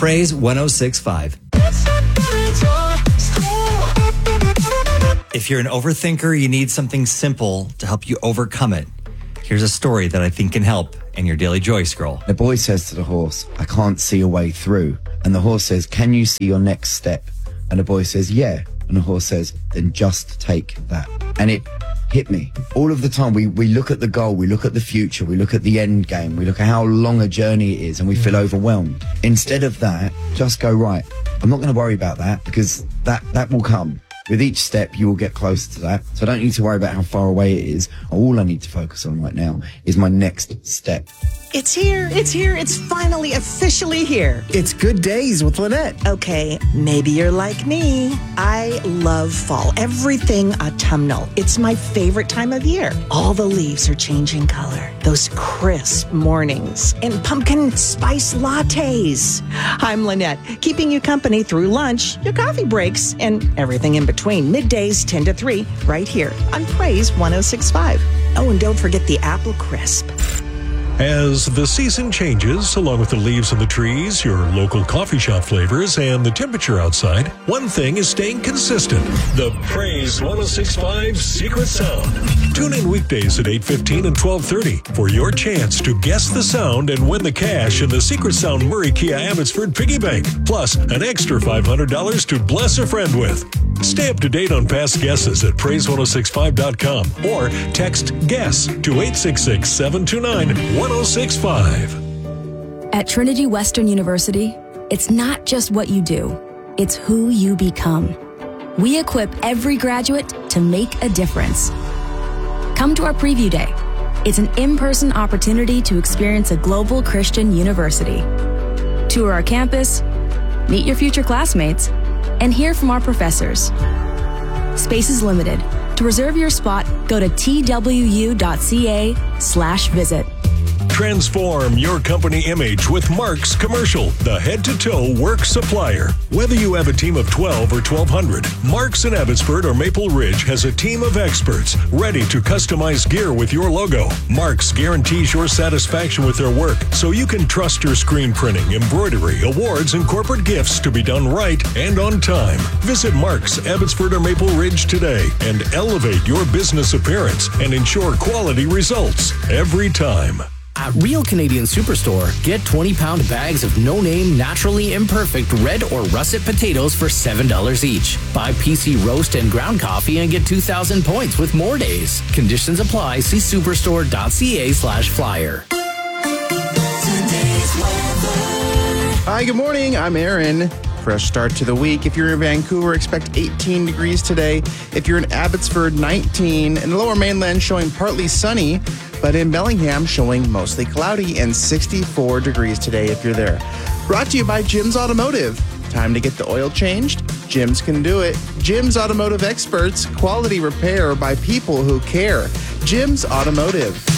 Praise 106.5. If you're an overthinker, you need something simple to help you overcome it. Here's a story that I think can help in your Daily Joy Scroll. The boy says to the horse, I can't see a way through. And the horse says, can you see your next step? And the boy says, yeah. And the horse says, then just take that. And it hit me. All of the time, we look at the goal, we look at the future, we look at the end game, we look at how long a journey it is, and we feel overwhelmed. Instead of that, just go, right, I'm not going to worry about that, because that will come. With each step, you will get closer to that. So I don't need to worry about how far away it is. All I need to focus on right now is my next step. It's here. It's finally officially here. It's Good Days with Lynette. Okay, maybe you're like me. I love fall. Everything autumnal. It's my favorite time of year. All the leaves are changing color. Those crisp mornings and pumpkin spice lattes. I'm Lynette, keeping you company through lunch, your coffee breaks, and everything in between. Middays 10 to 3, right here on Praise 106.5. Oh, and don't forget the apple crisp. As the season changes, along with the leaves on the trees, your local coffee shop flavors, and the temperature outside, one thing is staying consistent. The Praise 106.5 Secret Sound. Tune in weekdays at 8:15 and 12:30 for your chance to guess the sound and win the cash in the Secret Sound Murray Kia Abbotsford Piggy Bank, plus an extra $500 to bless a friend with. Stay up to date on past guesses at praise1065.com or text GUESS to 866-729-1065. At Trinity Western University, it's not just what you do, it's who you become. We equip every graduate to make a difference. Come to our preview day. It's an in-person opportunity to experience a global Christian university. Tour our campus, meet your future classmates, and hear from our professors. Space is limited. To reserve your spot, go to twu.ca/visit. Transform your company image with Mark's Commercial, the head-to-toe work supplier. Whether you have a team of 12 or 1,200, Mark's in Abbotsford or Maple Ridge has a team of experts ready to customize gear with your logo. Mark's guarantees your satisfaction with their work, so you can trust your screen printing, embroidery, awards, and corporate gifts to be done right and on time. Visit Mark's, Abbotsford or Maple Ridge today and elevate your business appearance and ensure quality results every time. At Real Canadian Superstore, get 20-pound bags of no-name, naturally imperfect red or russet potatoes for $7 each. Buy PC roast and ground coffee and get 2,000 points with more days. Conditions apply. See superstore.ca/flyer. Hi, good morning. I'm Aaron. Fresh start to the week. If you're in Vancouver, expect 18 degrees today. If you're in Abbotsford, 19. In the Lower Mainland, showing partly sunny, but in Bellingham, showing mostly cloudy and 64 degrees today if you're there. Brought to you by Jim's Automotive. Time to get the oil changed? Jim's can do it. Jim's Automotive experts, quality repair by people who care. Jim's Automotive.